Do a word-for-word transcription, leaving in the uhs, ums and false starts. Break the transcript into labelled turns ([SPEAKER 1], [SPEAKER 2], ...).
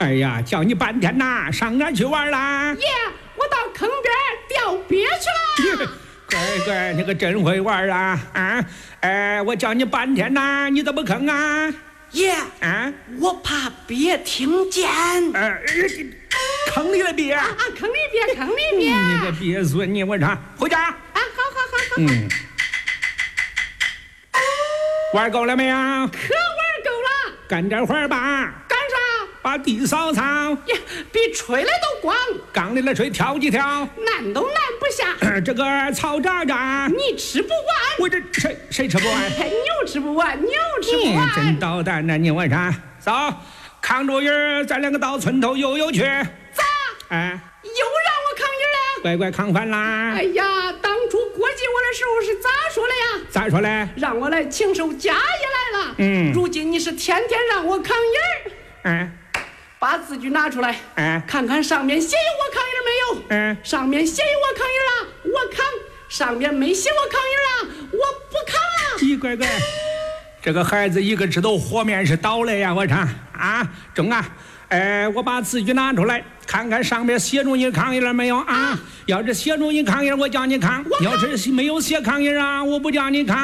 [SPEAKER 1] 哎呀，叫你半天呐，上哪儿去玩啦？
[SPEAKER 2] 爷，我到坑边钓鳖去了。
[SPEAKER 1] 乖乖，你可真会玩啊！啊，哎，我叫你半天呐，你怎么坑啊？
[SPEAKER 2] 爷，
[SPEAKER 1] 啊，
[SPEAKER 2] 我怕鳖听见。
[SPEAKER 1] 呃，坑里的鳖
[SPEAKER 2] 啊啊，坑里鳖，坑里鳖。
[SPEAKER 1] 你个鳖孙，你我唱回家。
[SPEAKER 2] 啊，好好好好。
[SPEAKER 1] 嗯，玩够了没有？可玩
[SPEAKER 2] 够了。
[SPEAKER 1] 干点活吧。
[SPEAKER 2] 干啥？
[SPEAKER 1] 把地扫扫。
[SPEAKER 2] 呀，比吹来都光。
[SPEAKER 1] 缸里的水挑几挑。
[SPEAKER 2] 难都难不下。
[SPEAKER 1] 这个草渣渣，
[SPEAKER 2] 你吃不完。
[SPEAKER 1] 我这谁谁吃不完？
[SPEAKER 2] 牛吃不完，牛吃不完。
[SPEAKER 1] 真捣蛋呐！你我唱。走，扛着人儿，咱两个到村头悠悠去。
[SPEAKER 2] 咋？
[SPEAKER 1] 哎，
[SPEAKER 2] 又让我扛人了？
[SPEAKER 1] 乖乖扛饭啦！
[SPEAKER 2] 哎呀，当初过继我的时候是咋说的呀？
[SPEAKER 1] 咋说嘞？
[SPEAKER 2] 让我来请受家业来了。
[SPEAKER 1] 嗯，
[SPEAKER 2] 如今你是天天让我扛人。
[SPEAKER 1] 嗯，
[SPEAKER 2] 把字据拿出来。
[SPEAKER 1] 嗯，
[SPEAKER 2] 看看上面写有我扛人没有？
[SPEAKER 1] 嗯，
[SPEAKER 2] 上面写有我扛人了，我扛；上面没写我扛人了，我不扛啊！
[SPEAKER 1] 咦，乖乖。这个孩子一个知道和面是倒了呀！我唱啊，中啊！哎，我把字据拿出来，看看上面写着你抗议了没有啊？啊要是写着你抗议，我叫你抗；要是没有写抗议啊，我不叫你抗。